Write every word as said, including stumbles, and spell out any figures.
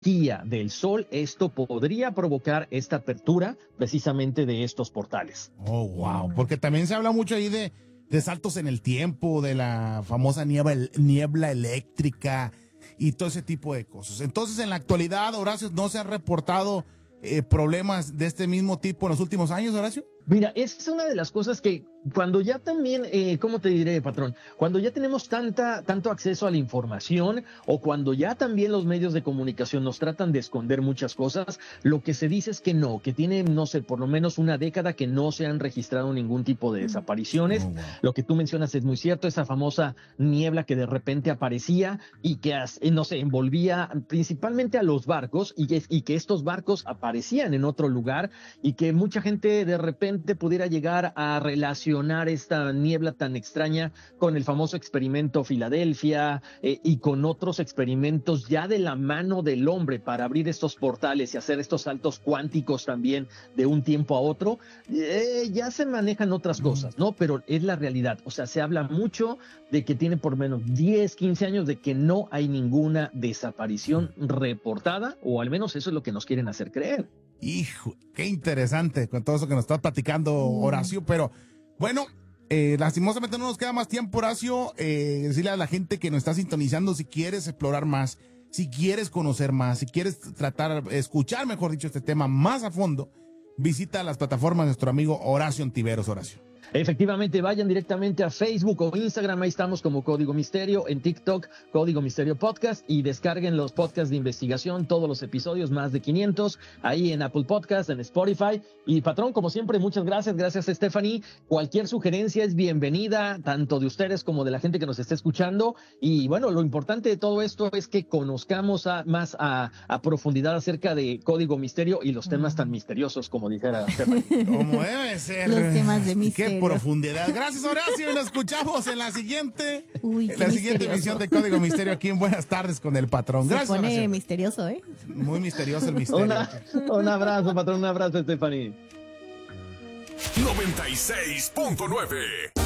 energía del sol, esto podría provocar esta apertura precisamente de estos portales. Oh, wow, porque también se habla mucho ahí de, de saltos en el tiempo, de la famosa niebla, niebla eléctrica y todo ese tipo de cosas. Entonces, en la actualidad, Horacio, ¿no se han reportado eh, problemas de este mismo tipo en los últimos años, Horacio? Mira, esa es una de las cosas que cuando ya también, eh, ¿cómo te diré, patrón? Cuando ya tenemos tanta, tanto acceso a la información o cuando ya también los medios de comunicación nos tratan de esconder muchas cosas, lo que se dice es que no, que tiene, no sé, por lo menos una década que no se han registrado ningún tipo de desapariciones. Oh, wow. Lo que tú mencionas es muy cierto, esa famosa niebla que de repente aparecía y que, no sé, envolvía principalmente a los barcos y que, y que estos barcos aparecían en otro lugar y que mucha gente de repente pudiera llegar a relacionar esta niebla tan extraña con el famoso experimento Filadelfia eh, y con otros experimentos ya de la mano del hombre para abrir estos portales y hacer estos saltos cuánticos también de un tiempo a otro. Eh, ya se manejan otras cosas, ¿no? Pero es la realidad. O sea, se habla mucho de que tiene por menos diez, quince años de que no hay ninguna desaparición reportada, o al menos eso es lo que nos quieren hacer creer. Hijo, qué interesante con todo eso que nos estás platicando, Horacio, pero bueno, eh, lastimosamente no nos queda más tiempo, Horacio. Eh, decirle a la gente que nos está sintonizando, si quieres explorar más, si quieres conocer más, si quieres tratar, escuchar, mejor dicho, este tema más a fondo, visita las plataformas de nuestro amigo Horacio Ontiveros, Horacio. Efectivamente, vayan directamente a Facebook o Instagram, ahí estamos como Código Misterio, en TikTok, Código Misterio Podcast, y descarguen los podcasts de investigación, todos los episodios, más de quinientos, ahí en Apple Podcast, en Spotify. Y patrón, como siempre, muchas gracias, gracias Stephanie. Cualquier sugerencia es bienvenida, tanto de ustedes como de la gente que nos esté escuchando. Y bueno, lo importante de todo esto es que conozcamos a, más a, a profundidad acerca de Código Misterio y los temas tan misteriosos, como dijera Stephanie. Como debe ser. Los temas de misterio. Qué profundidad. Gracias, Horacio, y nos escuchamos en la siguiente, Uy, en la siguiente misterioso. emisión de Código Misterio aquí en Buenas Tardes con el Patrón. Gracias, Se pone Horacio. misterioso, ¿eh? Muy misterioso el misterio. Una, un abrazo, patrón, un abrazo, Stephanie. noventa y seis punto nueve